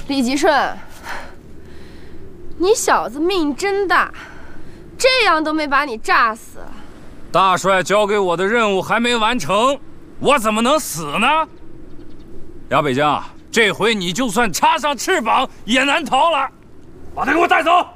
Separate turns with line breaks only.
李吉顺，你小子命真大，这样都没把你炸死。
大帅交给我的任务还没完成，我怎么能死呢？牙北江，这回你就算插上翅膀也难逃了，把他给我带走。